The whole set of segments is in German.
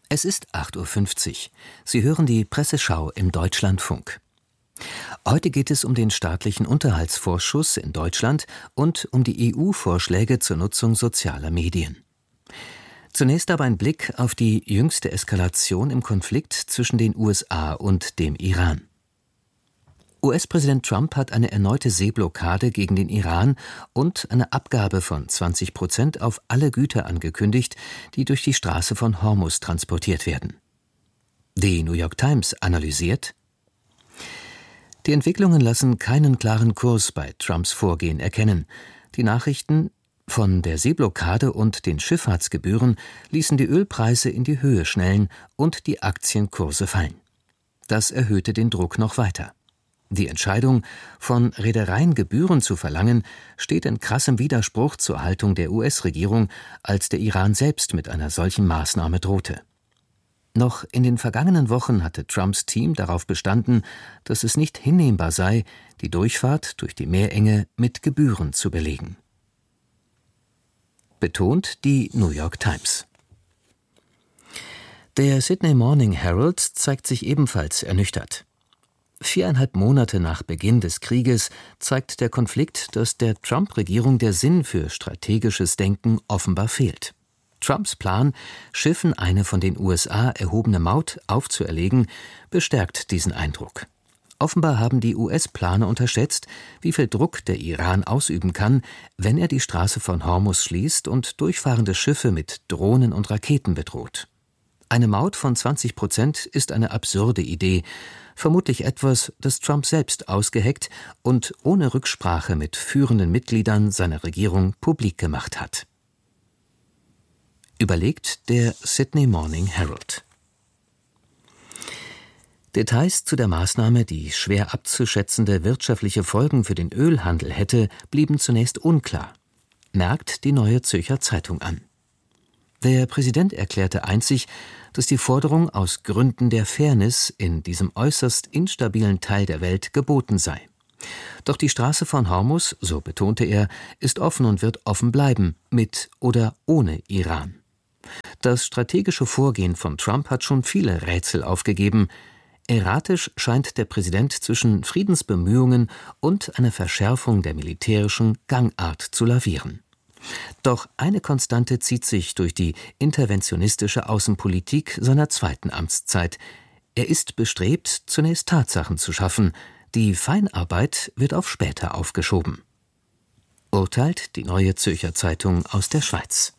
Es ist 8:50 Uhr. Sie hören die Presseschau im Deutschlandfunk. Heute geht es um den staatlichen Unterhaltsvorschuss in Deutschland und um die EU-Vorschläge zur Nutzung sozialer Medien. Zunächst aber ein Blick auf die jüngste Eskalation im Konflikt zwischen den USA und dem Iran. US-Präsident Trump hat eine erneute Seeblockade gegen den Iran und eine Abgabe von 20% auf alle Güter angekündigt, die durch die Straße von Hormuz transportiert werden. Die New York Times analysiert: Die Entwicklungen lassen keinen klaren Kurs bei Trumps Vorgehen erkennen. Die Nachrichten von der Seeblockade und den Schifffahrtsgebühren ließen die Ölpreise in die Höhe schnellen und die Aktienkurse fallen. Das erhöhte den Druck noch weiter. Die Entscheidung, von Reedereien Gebühren zu verlangen, steht in krassem Widerspruch zur Haltung der US-Regierung, als der Iran selbst mit einer solchen Maßnahme drohte. Noch in den vergangenen Wochen hatte Trumps Team darauf bestanden, dass es nicht hinnehmbar sei, die Durchfahrt durch die Meerenge mit Gebühren zu belegen. Betont die New York Times. Der Sydney Morning Herald zeigt sich ebenfalls ernüchtert. 4,5 Monate nach Beginn des Krieges zeigt der Konflikt, dass der Trump-Regierung der Sinn für strategisches Denken offenbar fehlt. Trumps Plan, Schiffen eine von den USA erhobene Maut aufzuerlegen, bestärkt diesen Eindruck. Offenbar haben die US-Planer unterschätzt, wie viel Druck der Iran ausüben kann, wenn er die Straße von Hormuz schließt und durchfahrende Schiffe mit Drohnen und Raketen bedroht. Eine Maut von 20% ist eine absurde Idee, vermutlich etwas, das Trump selbst ausgeheckt und ohne Rücksprache mit führenden Mitgliedern seiner Regierung publik gemacht hat. Überlegt der Sydney Morning Herald. Details zu der Maßnahme, die schwer abzuschätzende wirtschaftliche Folgen für den Ölhandel hätte, blieben zunächst unklar, merkt die Neue Zürcher Zeitung an. Der Präsident erklärte einzig, dass die Forderung aus Gründen der Fairness in diesem äußerst instabilen Teil der Welt geboten sei. Doch die Straße von Hormuz, so betonte er, ist offen und wird offen bleiben, mit oder ohne Iran. Das strategische Vorgehen von Trump hat schon viele Rätsel aufgegeben. Erratisch scheint der Präsident zwischen Friedensbemühungen und einer Verschärfung der militärischen Gangart zu lavieren. Doch eine Konstante zieht sich durch die interventionistische Außenpolitik seiner zweiten Amtszeit. Er ist bestrebt, zunächst Tatsachen zu schaffen. Die Feinarbeit wird auf später aufgeschoben. Urteilt die Neue Zürcher Zeitung aus der Schweiz.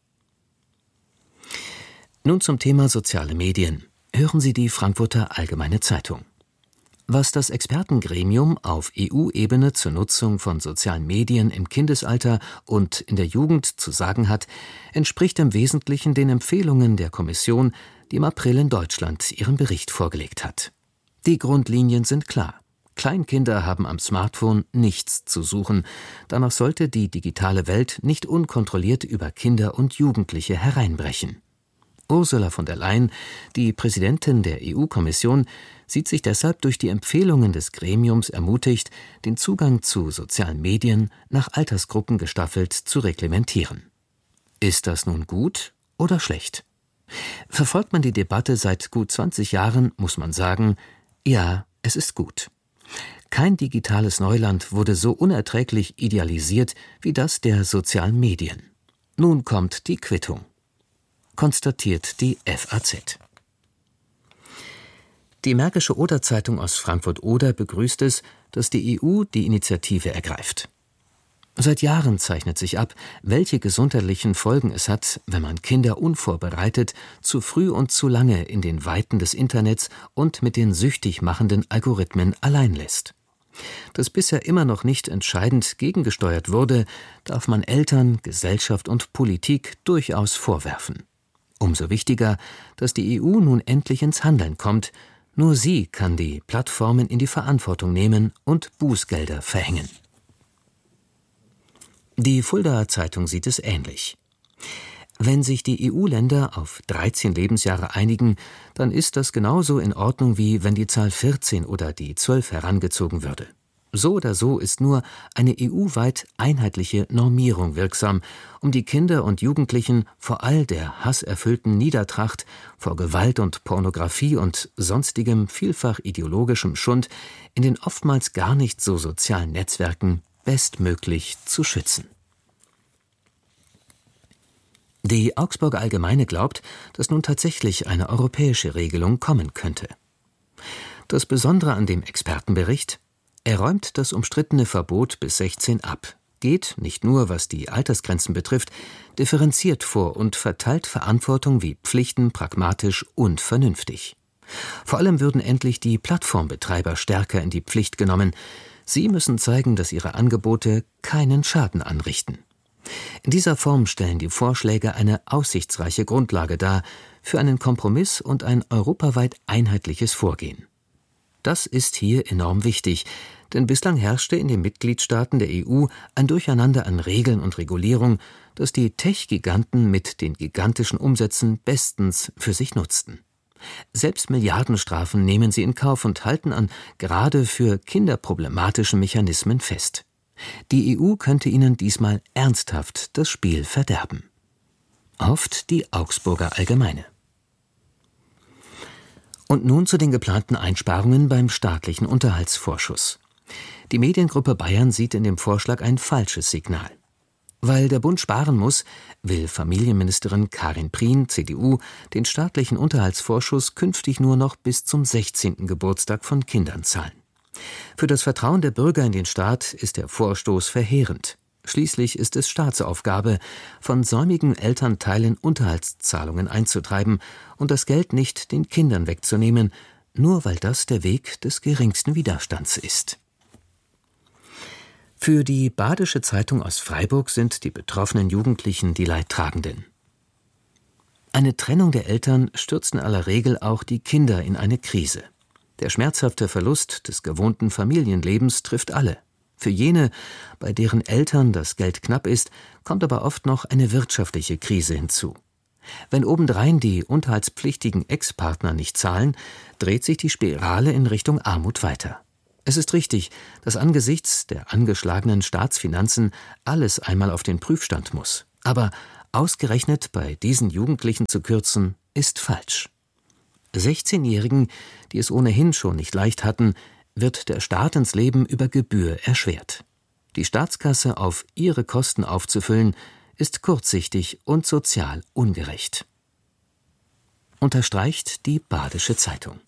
Nun zum Thema soziale Medien. Hören Sie die Frankfurter Allgemeine Zeitung. Was das Expertengremium auf EU-Ebene zur Nutzung von sozialen Medien im Kindesalter und in der Jugend zu sagen hat, entspricht im Wesentlichen den Empfehlungen der Kommission, die im April in Deutschland ihren Bericht vorgelegt hat. Die Grundlinien sind klar. Kleinkinder haben am Smartphone nichts zu suchen. Danach sollte die digitale Welt nicht unkontrolliert über Kinder und Jugendliche hereinbrechen. Ursula von der Leyen, die Präsidentin der EU-Kommission, sieht sich deshalb durch die Empfehlungen des Gremiums ermutigt, den Zugang zu sozialen Medien nach Altersgruppen gestaffelt zu reglementieren. Ist das nun gut oder schlecht? Verfolgt man die Debatte seit gut 20 Jahren, muss man sagen, ja, es ist gut. Kein digitales Neuland wurde so unerträglich idealisiert wie das der sozialen Medien. Nun kommt die Quittung, konstatiert die FAZ. Die Märkische Oder-Zeitung aus Frankfurt-Oder begrüßt es, dass die EU die Initiative ergreift. Seit Jahren zeichnet sich ab, welche gesundheitlichen Folgen es hat, wenn man Kinder unvorbereitet, zu früh und zu lange in den Weiten des Internets und mit den süchtig machenden Algorithmen allein lässt. Dass bisher immer noch nicht entscheidend gegengesteuert wurde, darf man Eltern, Gesellschaft und Politik durchaus vorwerfen. Umso wichtiger, dass die EU nun endlich ins Handeln kommt. Nur sie kann die Plattformen in die Verantwortung nehmen und Bußgelder verhängen. Die Fuldaer Zeitung sieht es ähnlich. Wenn sich die EU-Länder auf 13 Lebensjahre einigen, dann ist das genauso in Ordnung, wie wenn die Zahl 14 oder die 12 herangezogen würde. So oder so ist nur eine EU-weit einheitliche Normierung wirksam, um die Kinder und Jugendlichen vor all der hasserfüllten Niedertracht, vor Gewalt und Pornografie und sonstigem vielfach ideologischem Schund in den oftmals gar nicht so sozialen Netzwerken bestmöglich zu schützen. Die Augsburger Allgemeine glaubt, dass nun tatsächlich eine europäische Regelung kommen könnte. Das Besondere an dem Expertenbericht: Er räumt das umstrittene Verbot bis 16 ab, geht, nicht nur was die Altersgrenzen betrifft, differenziert vor und verteilt Verantwortung wie Pflichten pragmatisch und vernünftig. Vor allem würden endlich die Plattformbetreiber stärker in die Pflicht genommen. Sie müssen zeigen, dass ihre Angebote keinen Schaden anrichten. In dieser Form stellen die Vorschläge eine aussichtsreiche Grundlage dar für einen Kompromiss und ein europaweit einheitliches Vorgehen. Das ist hier enorm wichtig, denn bislang herrschte in den Mitgliedstaaten der EU ein Durcheinander an Regeln und Regulierung, das die Tech-Giganten mit den gigantischen Umsätzen bestens für sich nutzten. Selbst Milliardenstrafen nehmen sie in Kauf und halten an gerade für Kinder problematischen Mechanismen fest. Die EU könnte ihnen diesmal ernsthaft das Spiel verderben. Hofft die Augsburger Allgemeine. Und nun zu den geplanten Einsparungen beim staatlichen Unterhaltsvorschuss. Die Mediengruppe Bayern sieht in dem Vorschlag ein falsches Signal. Weil der Bund sparen muss, will Familienministerin Karin Prien, CDU, den staatlichen Unterhaltsvorschuss künftig nur noch bis zum 16. Geburtstag von Kindern zahlen. Für das Vertrauen der Bürger in den Staat ist der Vorstoß verheerend. Schließlich ist es Staatsaufgabe, von säumigen Elternteilen Unterhaltszahlungen einzutreiben und das Geld nicht den Kindern wegzunehmen, nur weil das der Weg des geringsten Widerstands ist. Für die Badische Zeitung aus Freiburg sind die betroffenen Jugendlichen die Leidtragenden. Eine Trennung der Eltern stürzt in aller Regel auch die Kinder in eine Krise. Der schmerzhafte Verlust des gewohnten Familienlebens trifft alle. Für jene, bei deren Eltern das Geld knapp ist, kommt aber oft noch eine wirtschaftliche Krise hinzu. Wenn obendrein die unterhaltspflichtigen Ex-Partner nicht zahlen, dreht sich die Spirale in Richtung Armut weiter. Es ist richtig, dass angesichts der angeschlagenen Staatsfinanzen alles einmal auf den Prüfstand muss. Aber ausgerechnet bei diesen Jugendlichen zu kürzen, ist falsch. 16-Jährigen, die es ohnehin schon nicht leicht hatten, wird der Staat ins Leben über Gebühr erschwert. Die Staatskasse auf ihre Kosten aufzufüllen, ist kurzsichtig und sozial ungerecht. Unterstreicht die Badische Zeitung.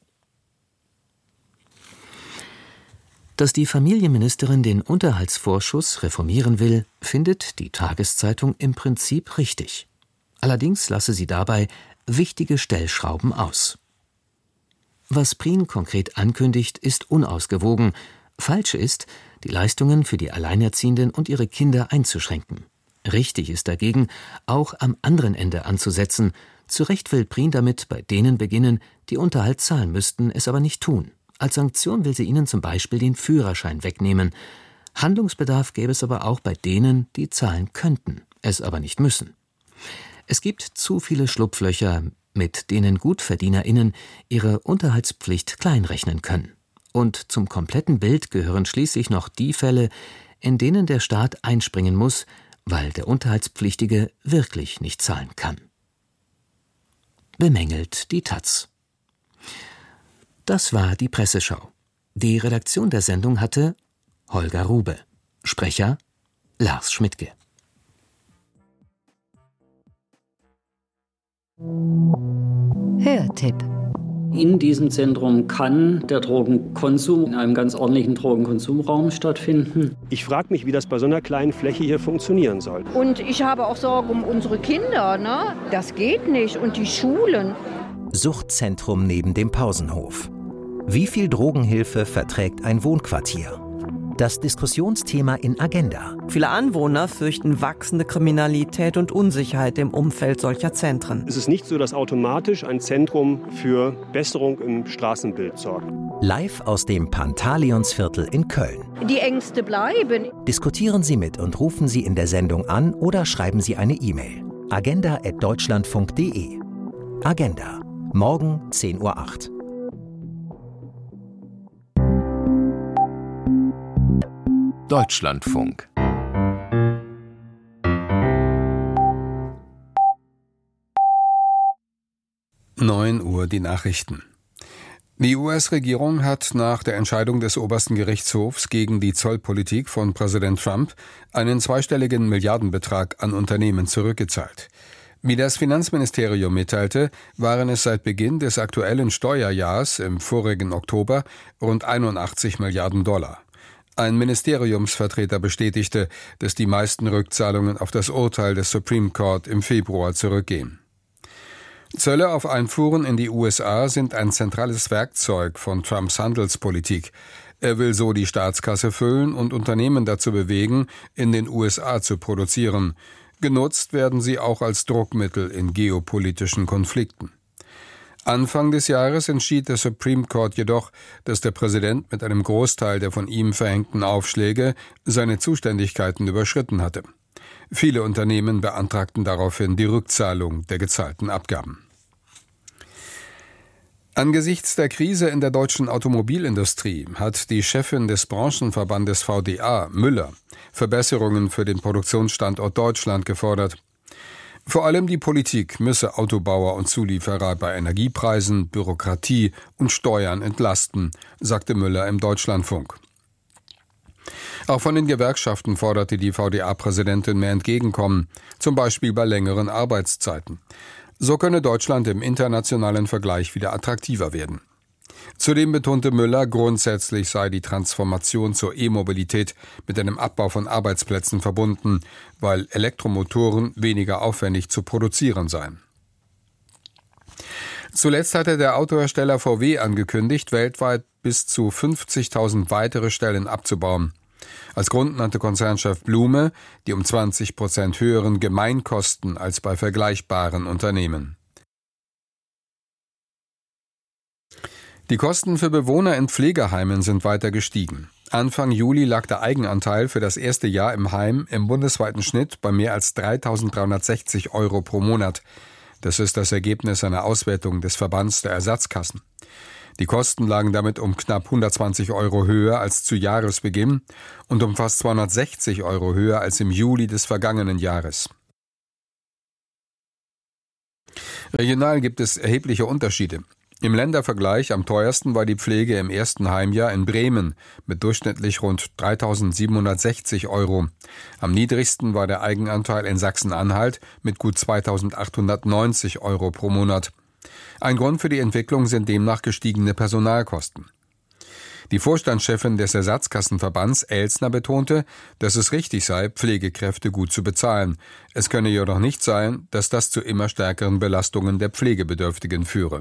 Dass die Familienministerin den Unterhaltsvorschuss reformieren will, findet die Tageszeitung im Prinzip richtig. Allerdings lasse sie dabei wichtige Stellschrauben aus. Was Prien konkret ankündigt, ist unausgewogen. Falsch ist, die Leistungen für die Alleinerziehenden und ihre Kinder einzuschränken. Richtig ist dagegen, auch am anderen Ende anzusetzen. Zu Recht will Prien damit bei denen beginnen, die Unterhalt zahlen müssten, es aber nicht tun. Als Sanktion will sie ihnen zum Beispiel den Führerschein wegnehmen. Handlungsbedarf gäbe es aber auch bei denen, die zahlen könnten, es aber nicht müssen. Es gibt zu viele Schlupflöcher, mit denen GutverdienerInnen ihre Unterhaltspflicht kleinrechnen können. Und zum kompletten Bild gehören schließlich noch die Fälle, in denen der Staat einspringen muss, weil der Unterhaltspflichtige wirklich nicht zahlen kann. Bemängelt die taz. Das war die Presseschau. Die Redaktion der Sendung hatte Holger Rube. Sprecher Lars Schmidtke. Hörtipp. In diesem Zentrum kann der Drogenkonsum in einem ganz ordentlichen Drogenkonsumraum stattfinden. Ich frage mich, wie das bei so einer kleinen Fläche hier funktionieren soll. Und ich habe auch Sorge um unsere Kinder, ne? Das geht nicht. Und die Schulen. Suchtzentrum neben dem Pausenhof. Wie viel Drogenhilfe verträgt ein Wohnquartier? Das Diskussionsthema in Agenda. Viele Anwohner fürchten wachsende Kriminalität und Unsicherheit im Umfeld solcher Zentren. Es ist nicht so, dass automatisch ein Zentrum für Besserung im Straßenbild sorgt. Live aus dem Pantaleonsviertel in Köln. Die Ängste bleiben. Diskutieren Sie mit und rufen Sie in der Sendung an oder schreiben Sie eine E-Mail. agenda@deutschlandfunk.de. Agenda. Morgen 10:08 Uhr. Deutschlandfunk. Uhr die Nachrichten. Die US-Regierung hat nach der Entscheidung des obersten Gerichtshofs gegen die Zollpolitik von Präsident Trump einen zweistelligen Milliardenbetrag an Unternehmen zurückgezahlt. Wie das Finanzministerium mitteilte, waren es seit Beginn des aktuellen Steuerjahrs im vorigen Oktober rund 81 Milliarden Dollar. Ein Ministeriumsvertreter bestätigte, dass die meisten Rückzahlungen auf das Urteil des Supreme Court im Februar zurückgehen. Zölle auf Einfuhren in die USA sind ein zentrales Werkzeug von Trumps Handelspolitik. Er will so die Staatskasse füllen und Unternehmen dazu bewegen, in den USA zu produzieren. Genutzt werden sie auch als Druckmittel in geopolitischen Konflikten. Anfang des Jahres entschied der Supreme Court jedoch, dass der Präsident mit einem Großteil der von ihm verhängten Aufschläge seine Zuständigkeiten überschritten hatte. Viele Unternehmen beantragten daraufhin die Rückzahlung der gezahlten Abgaben. Angesichts der Krise in der deutschen Automobilindustrie hat die Chefin des Branchenverbandes VDA, Müller, Verbesserungen für den Produktionsstandort Deutschland gefordert. Vor allem die Politik müsse Autobauer und Zulieferer bei Energiepreisen, Bürokratie und Steuern entlasten, sagte Müller im Deutschlandfunk. Auch von den Gewerkschaften forderte die VDA-Präsidentin mehr Entgegenkommen, zum Beispiel bei längeren Arbeitszeiten. So könne Deutschland im internationalen Vergleich wieder attraktiver werden. Zudem betonte Müller, grundsätzlich sei die Transformation zur E-Mobilität mit einem Abbau von Arbeitsplätzen verbunden, weil Elektromotoren weniger aufwendig zu produzieren seien. Zuletzt hatte der Autohersteller VW angekündigt, weltweit bis zu 50.000 weitere Stellen abzubauen. Als Grund nannte Konzernchef Blume die um 20% höheren Gemeinkosten als bei vergleichbaren Unternehmen. Die Kosten für Bewohner in Pflegeheimen sind weiter gestiegen. Anfang Juli lag der Eigenanteil für das erste Jahr im Heim im bundesweiten Schnitt bei mehr als 3.360 € pro Monat. Das ist das Ergebnis einer Auswertung des Verbands der Ersatzkassen. Die Kosten lagen damit um knapp 120 € höher als zu Jahresbeginn und um fast 260 € höher als im Juli des vergangenen Jahres. Regional gibt es erhebliche Unterschiede. Im Ländervergleich am teuersten war die Pflege im ersten Heimjahr in Bremen mit durchschnittlich rund 3.760 €. Am niedrigsten war der Eigenanteil in Sachsen-Anhalt mit gut 2.890 € pro Monat. Ein Grund für die Entwicklung sind demnach gestiegene Personalkosten. Die Vorstandschefin des Ersatzkassenverbands Elsner betonte, dass es richtig sei, Pflegekräfte gut zu bezahlen. Es könne jedoch nicht sein, dass das zu immer stärkeren Belastungen der Pflegebedürftigen führe.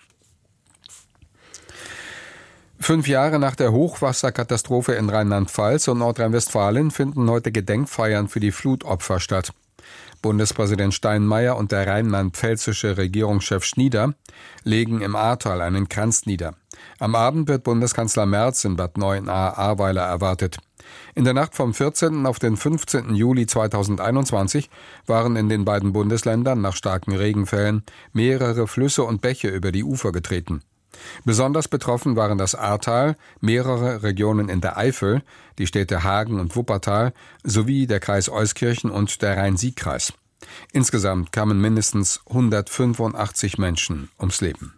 5 Jahre nach der Hochwasserkatastrophe in Rheinland-Pfalz und Nordrhein-Westfalen finden heute Gedenkfeiern für die Flutopfer statt. Bundespräsident Steinmeier und der rheinland-pfälzische Regierungschef Schnieder legen im Ahrtal einen Kranz nieder. Am Abend wird Bundeskanzler Merz in Bad Neuenahr-Ahrweiler erwartet. In der Nacht vom 14. auf den 15. Juli 2021 waren in den beiden Bundesländern nach starken Regenfällen mehrere Flüsse und Bäche über die Ufer getreten. Besonders betroffen waren das Ahrtal, mehrere Regionen in der Eifel, die Städte Hagen und Wuppertal sowie der Kreis Euskirchen und der Rhein-Sieg-Kreis. Insgesamt kamen mindestens 185 Menschen ums Leben.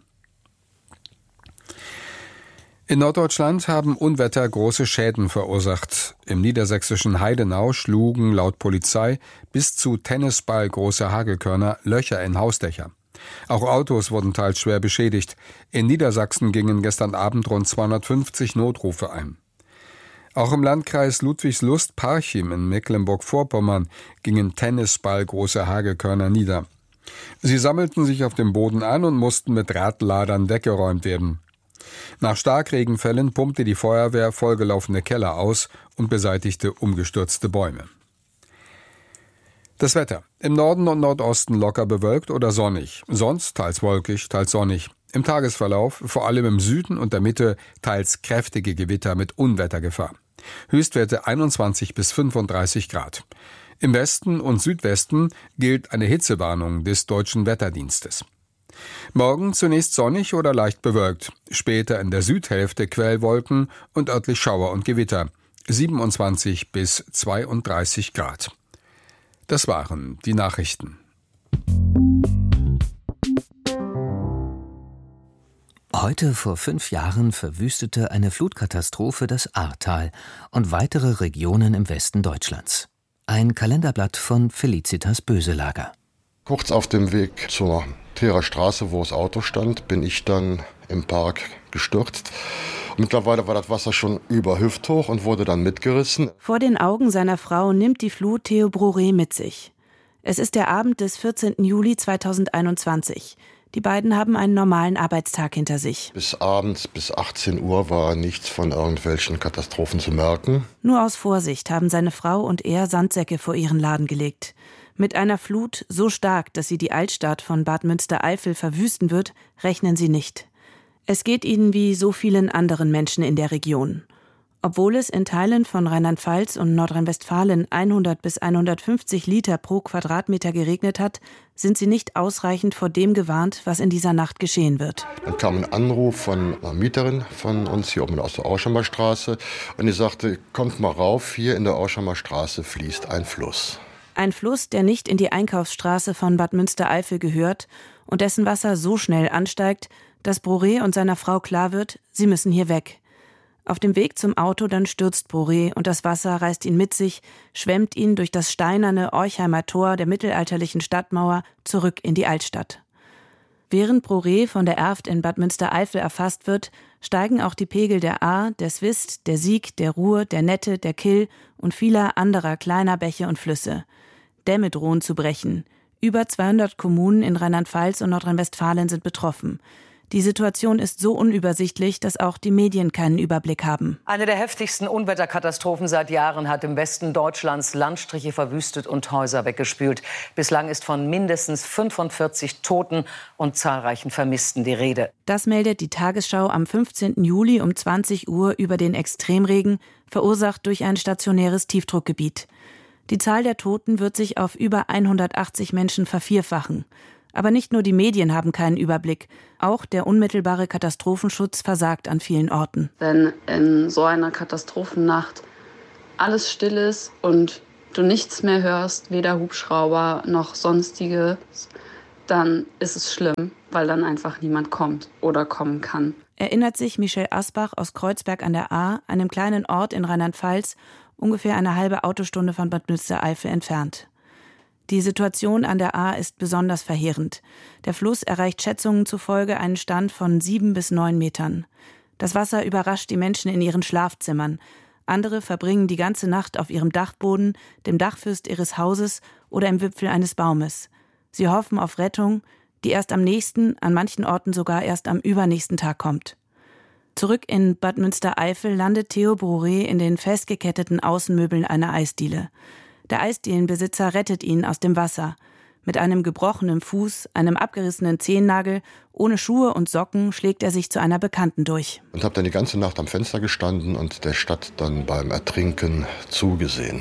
In Norddeutschland haben Unwetter große Schäden verursacht. Im niedersächsischen Heidenau schlugen laut Polizei bis zu Tennisball große Hagelkörner Löcher in Hausdächer. Auch Autos wurden teils schwer beschädigt. In Niedersachsen gingen gestern Abend rund 250 Notrufe ein. Auch im Landkreis Ludwigslust-Parchim in Mecklenburg-Vorpommern gingen tennisballgroße Hagelkörner nieder. Sie sammelten sich auf dem Boden an und mussten mit Radladern weggeräumt werden. Nach Starkregenfällen pumpte die Feuerwehr vollgelaufene Keller aus und beseitigte umgestürzte Bäume. Das Wetter. Im Norden und Nordosten locker bewölkt oder sonnig. Sonst teils wolkig, teils sonnig. Im Tagesverlauf, vor allem im Süden und der Mitte, teils kräftige Gewitter mit Unwettergefahr. Höchstwerte 21 bis 35 Grad. Im Westen und Südwesten gilt eine Hitzewarnung des Deutschen Wetterdienstes. Morgen zunächst sonnig oder leicht bewölkt. Später in der Südhälfte Quellwolken und örtlich Schauer und Gewitter. 27 bis 32 Grad. Das waren die Nachrichten. Heute vor 5 Jahren verwüstete eine Flutkatastrophe das Ahrtal und weitere Regionen im Westen Deutschlands. Ein Kalenderblatt von Felicitas Böselager. Kurz auf dem Weg zur Teerer Straße, wo das Auto stand, bin ich dann im Park gestürzt. Mittlerweile war das Wasser schon über hüfthoch und wurde dann mitgerissen. Vor den Augen seiner Frau nimmt die Flut Theo Broré mit sich. Es ist der Abend des 14. Juli 2021. Die beiden haben einen normalen Arbeitstag hinter sich. Bis abends, bis 18 Uhr war nichts von irgendwelchen Katastrophen zu merken. Nur aus Vorsicht haben seine Frau und er Sandsäcke vor ihren Laden gelegt. Mit einer Flut so stark, dass sie die Altstadt von Bad Münstereifel verwüsten wird, rechnen sie nicht. Es geht ihnen wie so vielen anderen Menschen in der Region. Obwohl es in Teilen von Rheinland-Pfalz und Nordrhein-Westfalen 100 bis 150 Liter pro Quadratmeter geregnet hat, sind sie nicht ausreichend vor dem gewarnt, was in dieser Nacht geschehen wird. Dann kam ein Anruf von einer Mieterin von uns hier oben aus der Auschamer Straße und die sagte, kommt mal rauf, hier in der Auschamer Straße fließt ein Fluss. Ein Fluss, der nicht in die Einkaufsstraße von Bad Münstereifel gehört und dessen Wasser so schnell ansteigt, dass Broré und seiner Frau klar wird, sie müssen hier weg. Auf dem Weg zum Auto dann stürzt Broré und das Wasser reißt ihn mit sich, schwemmt ihn durch das steinerne Orchheimer Tor der mittelalterlichen Stadtmauer zurück in die Altstadt. Während Broré von der Erft in Bad Münstereifel erfasst wird, steigen auch die Pegel der Ahr, der Swist, der Sieg, der Ruhr, der Nette, der Kill und vieler anderer kleiner Bäche und Flüsse. Dämme drohen zu brechen. Über 200 Kommunen in Rheinland-Pfalz und Nordrhein-Westfalen sind betroffen. Die Situation ist so unübersichtlich, dass auch die Medien keinen Überblick haben. Eine der heftigsten Unwetterkatastrophen seit Jahren hat im Westen Deutschlands Landstriche verwüstet und Häuser weggespült. Bislang ist von mindestens 45 Toten und zahlreichen Vermissten die Rede. Das meldet die Tagesschau am 15. Juli um 20 Uhr über den Extremregen, verursacht durch ein stationäres Tiefdruckgebiet. Die Zahl der Toten wird sich auf über 180 Menschen vervierfachen. Aber nicht nur die Medien haben keinen Überblick. Auch der unmittelbare Katastrophenschutz versagt an vielen Orten. Wenn in so einer Katastrophennacht alles still ist und du nichts mehr hörst, weder Hubschrauber noch sonstiges, dann ist es schlimm, weil dann einfach niemand kommt oder kommen kann. Erinnert sich Michel Asbach aus Kreuzberg an der Ahr, einem kleinen Ort in Rheinland-Pfalz, ungefähr eine halbe Autostunde von Bad Münstereifel entfernt. Die Situation an der Ahr ist besonders verheerend. Der Fluss erreicht Schätzungen zufolge einen Stand von 7 bis 9 Metern. Das Wasser überrascht die Menschen in ihren Schlafzimmern. Andere verbringen die ganze Nacht auf ihrem Dachboden, dem Dachfirst ihres Hauses oder im Wipfel eines Baumes. Sie hoffen auf Rettung, die erst am nächsten, an manchen Orten sogar erst am übernächsten Tag kommt. Zurück in Bad Münstereifel landet Theo Broré in den festgeketteten Außenmöbeln einer Eisdiele. Der Eisdielenbesitzer rettet ihn aus dem Wasser. Mit einem gebrochenen Fuß, einem abgerissenen Zehennagel, ohne Schuhe und Socken schlägt er sich zu einer Bekannten durch. Und habe dann die ganze Nacht am Fenster gestanden und der Stadt dann beim Ertrinken zugesehen.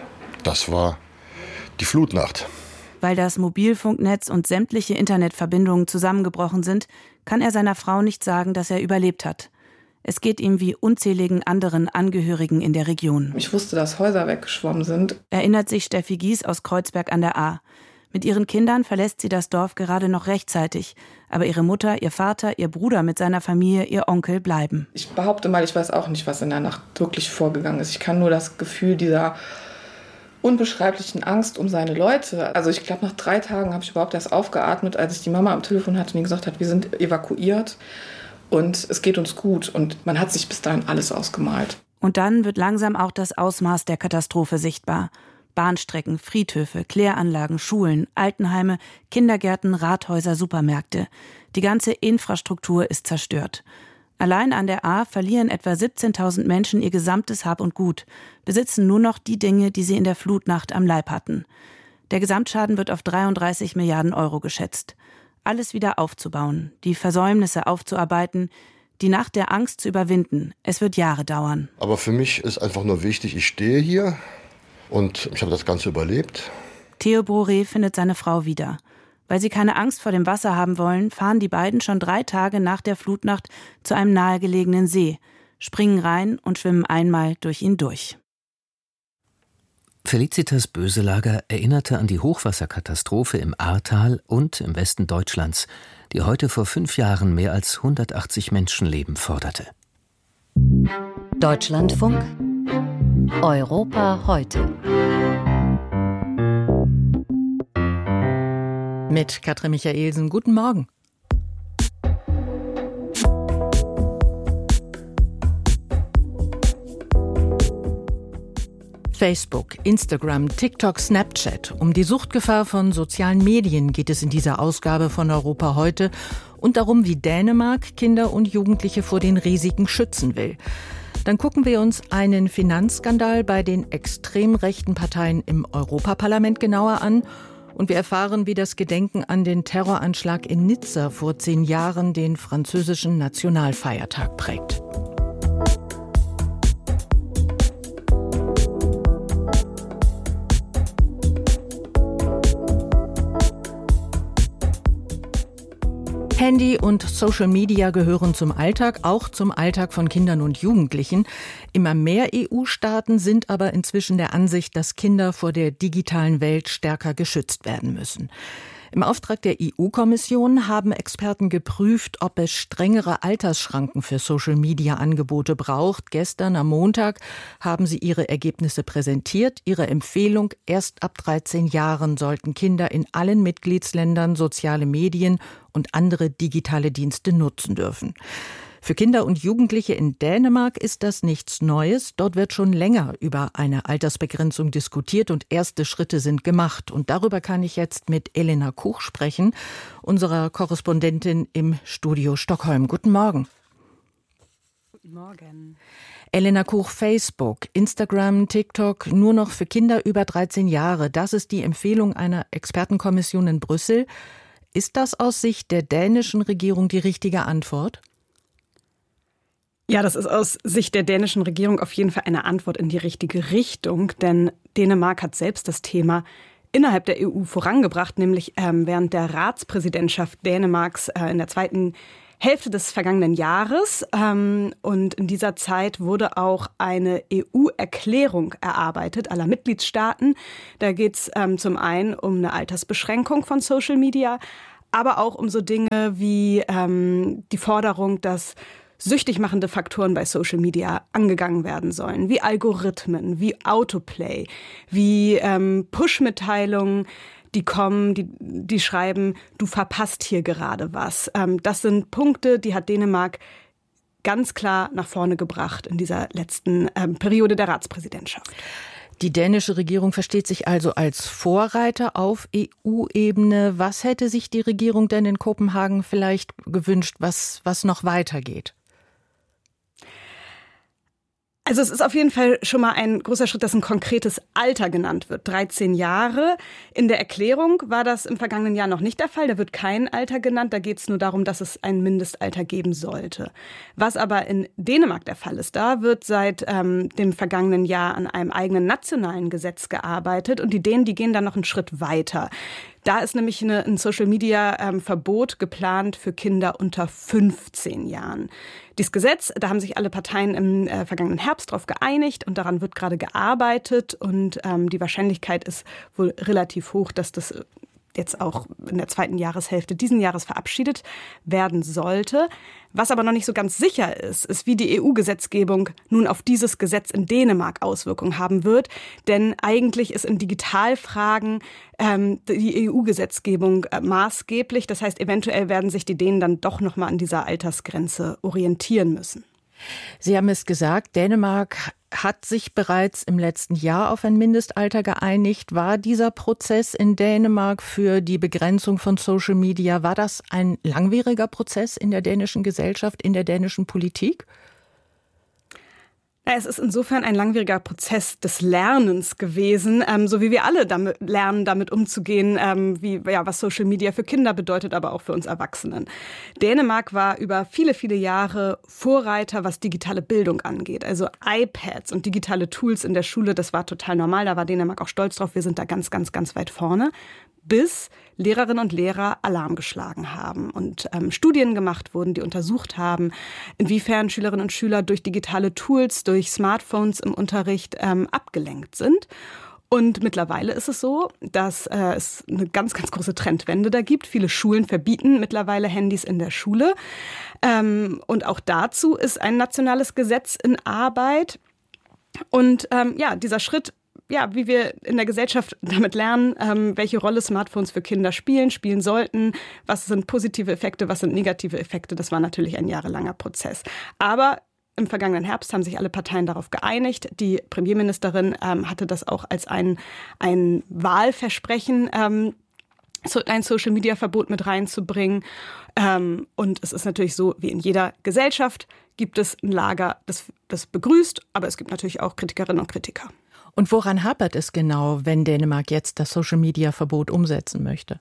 Das war die Flutnacht. Weil das Mobilfunknetz und sämtliche Internetverbindungen zusammengebrochen sind, kann er seiner Frau nicht sagen, dass er überlebt hat. Es geht ihm wie unzähligen anderen Angehörigen in der Region. Ich wusste, dass Häuser weggeschwommen sind. Erinnert sich Steffi Gies aus Kreuzberg an der Ahr. Mit ihren Kindern verlässt sie das Dorf gerade noch rechtzeitig. Aber ihre Mutter, ihr Vater, ihr Bruder mit seiner Familie, ihr Onkel bleiben. Ich behaupte mal, ich weiß auch nicht, was in der Nacht wirklich vorgegangen ist. Ich kann nur das Gefühl dieser unbeschreiblichen Angst um seine Leute. Also ich glaube, nach 3 Tagen habe ich überhaupt erst aufgeatmet, als ich die Mama am Telefon hatte und die gesagt hat, wir sind evakuiert. Und es geht uns gut und man hat sich bis dahin alles ausgemalt. Und dann wird langsam auch das Ausmaß der Katastrophe sichtbar. Bahnstrecken, Friedhöfe, Kläranlagen, Schulen, Altenheime, Kindergärten, Rathäuser, Supermärkte. Die ganze Infrastruktur ist zerstört. Allein an der Ahr verlieren etwa 17.000 Menschen ihr gesamtes Hab und Gut, besitzen nur noch die Dinge, die sie in der Flutnacht am Leib hatten. Der Gesamtschaden wird auf 33 Milliarden Euro geschätzt. Alles wieder aufzubauen, die Versäumnisse aufzuarbeiten, die Nacht der Angst zu überwinden. Es wird Jahre dauern. Aber für mich ist einfach nur wichtig, ich stehe hier und ich habe das Ganze überlebt. Theo Broré findet seine Frau wieder. Weil sie keine Angst vor dem Wasser haben wollen, fahren die beiden schon 3 Tage nach der Flutnacht zu einem nahegelegenen See, springen rein und schwimmen einmal durch ihn durch. Felicitas Böselager erinnerte an die Hochwasserkatastrophe im Ahrtal und im Westen Deutschlands, die heute vor 5 Jahren mehr als 180 Menschenleben forderte. Deutschlandfunk Europa heute. Mit Katrin Michaelsen, guten Morgen. Facebook, Instagram, TikTok, Snapchat. Um die Suchtgefahr von sozialen Medien geht es in dieser Ausgabe von Europa heute und darum, wie Dänemark Kinder und Jugendliche vor den Risiken schützen will. Dann gucken wir uns einen Finanzskandal bei den extrem rechten Parteien im Europaparlament genauer an und wir erfahren, wie das Gedenken an den Terroranschlag in Nizza vor 10 Jahren den französischen Nationalfeiertag prägt. Handy und Social Media gehören zum Alltag, auch zum Alltag von Kindern und Jugendlichen. Immer mehr EU-Staaten sind aber inzwischen der Ansicht, dass Kinder vor der digitalen Welt stärker geschützt werden müssen. Im Auftrag der EU-Kommission haben Experten geprüft, ob es strengere Altersschranken für Social-Media-Angebote braucht. Gestern am Montag haben sie ihre Ergebnisse präsentiert. Ihre Empfehlung: erst ab 13 Jahren sollten Kinder in allen Mitgliedsländern soziale Medien und andere digitale Dienste nutzen dürfen. Für Kinder und Jugendliche in Dänemark ist das nichts Neues. Dort wird schon länger über eine Altersbegrenzung diskutiert und erste Schritte sind gemacht. Und darüber kann ich jetzt mit Elena Kuch sprechen, unserer Korrespondentin im Studio Stockholm. Guten Morgen. Guten Morgen. Elena Kuch, Facebook, Instagram, TikTok nur noch für Kinder über 13 Jahre. Das ist die Empfehlung einer Expertenkommission in Brüssel. Ist das aus Sicht der dänischen Regierung die richtige Antwort? Ja, das ist aus Sicht der dänischen Regierung auf jeden Fall eine Antwort in die richtige Richtung, denn Dänemark hat selbst das Thema innerhalb der EU vorangebracht, nämlich während der Ratspräsidentschaft Dänemarks in der zweiten Hälfte des vergangenen Jahres. Und in dieser Zeit wurde auch eine EU-Erklärung erarbeitet aller Mitgliedstaaten. Da geht es zum einen um eine Altersbeschränkung von Social Media, aber auch um so Dinge wie die Forderung, dass süchtig machende Faktoren bei Social Media angegangen werden sollen, wie Algorithmen, wie Autoplay, wie Push-Mitteilungen, die kommen, die schreiben, du verpasst hier gerade was. Das sind Punkte, die hat Dänemark ganz klar nach vorne gebracht in dieser letzten Periode der Ratspräsidentschaft. Die dänische Regierung versteht sich also als Vorreiter auf EU-Ebene. Was hätte sich die Regierung denn in Kopenhagen vielleicht gewünscht, was noch weitergeht? Also es ist auf jeden Fall schon mal ein großer Schritt, dass ein konkretes Alter genannt wird. 13 Jahre. In der Erklärung war das im vergangenen Jahr noch nicht der Fall. Da wird kein Alter genannt. Da geht es nur darum, dass es ein Mindestalter geben sollte. Was aber in Dänemark der Fall ist, da wird seit dem vergangenen Jahr an einem eigenen nationalen Gesetz gearbeitet. Und die Dänen, die gehen dann noch einen Schritt weiter. Da ist nämlich ein Social-Media-Verbot geplant für Kinder unter 15 Jahren. Dieses Gesetz, da haben sich alle Parteien im vergangenen Herbst drauf geeinigt und daran wird gerade gearbeitet. Und die Wahrscheinlichkeit ist wohl relativ hoch, dass das jetzt auch in der zweiten Jahreshälfte diesen Jahres verabschiedet werden sollte. Was aber noch nicht so ganz sicher ist, wie die EU-Gesetzgebung nun auf dieses Gesetz in Dänemark Auswirkungen haben wird. Denn eigentlich ist in Digitalfragen die EU-Gesetzgebung maßgeblich. Das heißt, eventuell werden sich die Dänen dann doch noch mal an dieser Altersgrenze orientieren müssen. Sie haben es gesagt, Dänemark hat sich bereits im letzten Jahr auf ein Mindestalter geeinigt. War dieser Prozess in Dänemark für die Begrenzung von Social Media, war das ein langwieriger Prozess in der dänischen Gesellschaft, in der dänischen Politik? Es ist insofern ein langwieriger Prozess des Lernens gewesen, so wie wir alle lernen, damit umzugehen, was Social Media für Kinder bedeutet, aber auch für uns Erwachsenen. Dänemark war über viele, viele Jahre Vorreiter, was digitale Bildung angeht. Also iPads und digitale Tools in der Schule, das war total normal. Da war Dänemark auch stolz drauf. Wir sind da ganz, ganz, ganz weit vorne. bis Lehrerinnen und Lehrer Alarm geschlagen haben und Studien gemacht wurden, die untersucht haben, inwiefern Schülerinnen und Schüler durch digitale Tools, durch Smartphones im Unterricht abgelenkt sind. Und mittlerweile ist es so, dass es eine ganz, ganz große Trendwende da gibt. Viele Schulen verbieten mittlerweile Handys in der Schule. Und auch dazu ist ein nationales Gesetz in Arbeit. Und dieser Schritt, wie wir in der Gesellschaft damit lernen, welche Rolle Smartphones für Kinder spielen sollten, was sind positive Effekte, was sind negative Effekte, das war natürlich ein jahrelanger Prozess. Aber im vergangenen Herbst haben sich alle Parteien darauf geeinigt. Die Premierministerin hatte das auch als ein Wahlversprechen, ein Social-Media-Verbot mit reinzubringen. Und es ist natürlich so, wie in jeder Gesellschaft gibt es ein Lager, das begrüßt, aber es gibt natürlich auch Kritikerinnen und Kritiker. Und woran hapert es genau, wenn Dänemark jetzt das Social-Media-Verbot umsetzen möchte?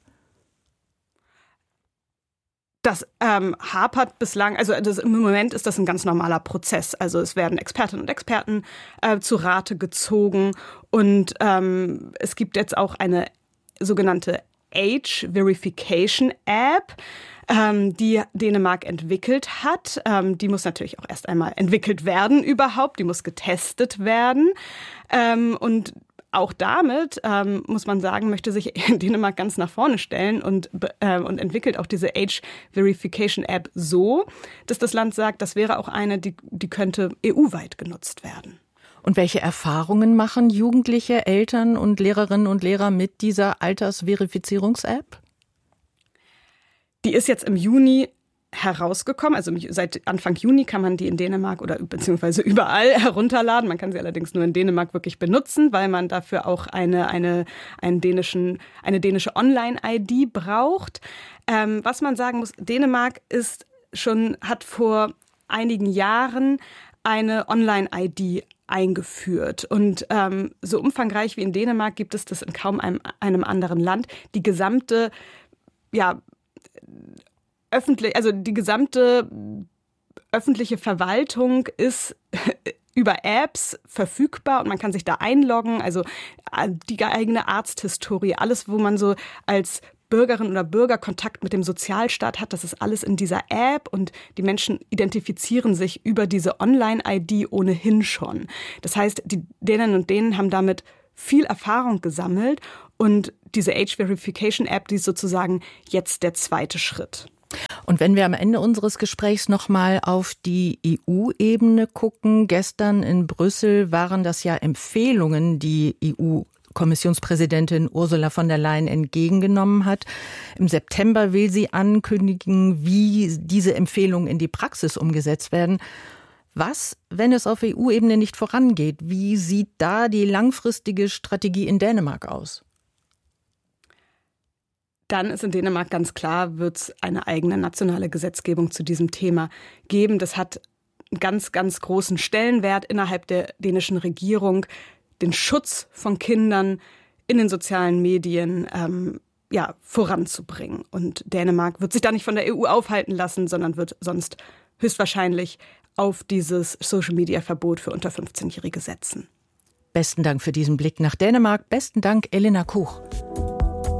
Das hapert bislang, im Moment ist das ein ganz normaler Prozess. Also es werden Expertinnen und Experten zu Rate gezogen und es gibt jetzt auch eine sogenannte Age Verification App, die Dänemark entwickelt hat. Die muss natürlich auch erst einmal entwickelt werden überhaupt, die muss getestet werden und auch damit, muss man sagen, möchte sich Dänemark ganz nach vorne stellen und entwickelt auch diese Age Verification App so, dass das Land sagt, das wäre auch eine, die könnte EU-weit genutzt werden. Und welche Erfahrungen machen Jugendliche, Eltern und Lehrerinnen und Lehrer mit dieser Altersverifizierungs-App? Die ist jetzt im Juni herausgekommen. Also seit Anfang Juni kann man die in Dänemark oder beziehungsweise überall herunterladen. Man kann sie allerdings nur in Dänemark wirklich benutzen, weil man dafür auch eine dänische Online-ID braucht. Was man sagen muss, Dänemark hat vor einigen Jahren eine Online-ID eingeführt. Und so umfangreich wie in Dänemark gibt es das in kaum einem anderen Land. Die gesamte öffentliche Verwaltung ist über Apps verfügbar und man kann sich da einloggen, also die eigene Arzthistorie, alles, wo man so als Bürgerin oder Bürger Kontakt mit dem Sozialstaat hat, das ist alles in dieser App und die Menschen identifizieren sich über diese Online-ID ohnehin schon. Das heißt, die Däninnen und Dänen haben damit viel Erfahrung gesammelt und diese Age Verification App, die ist sozusagen jetzt der zweite Schritt. Und wenn wir am Ende unseres Gesprächs nochmal auf die EU-Ebene gucken, gestern in Brüssel waren das ja Empfehlungen, die EU-Kommissionspräsidentin Ursula von der Leyen entgegengenommen hat. Im September will sie ankündigen, wie diese Empfehlungen in die Praxis umgesetzt werden. Was, wenn es auf EU-Ebene nicht vorangeht? Wie sieht da die langfristige Strategie in Dänemark aus? Dann ist in Dänemark ganz klar, wird es eine eigene nationale Gesetzgebung zu diesem Thema geben. Das hat einen ganz, ganz großen Stellenwert innerhalb der dänischen Regierung, den Schutz von Kindern in den sozialen Medien voranzubringen. Und Dänemark wird sich da nicht von der EU aufhalten lassen, sondern wird sonst höchstwahrscheinlich auf dieses Social-Media-Verbot für unter 15-Jährige setzen. Besten Dank für diesen Blick nach Dänemark. Besten Dank, Elena Kuch.